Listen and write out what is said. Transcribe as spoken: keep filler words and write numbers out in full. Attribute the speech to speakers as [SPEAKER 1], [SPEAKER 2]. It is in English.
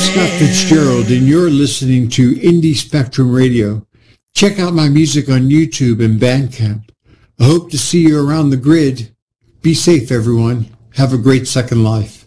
[SPEAKER 1] Scott Fitzgerald, and you're listening to Indie Spectrum Radio. Check out my music on YouTube and Bandcamp. I hope to see you around the grid. Be safe, everyone. Have a great second life.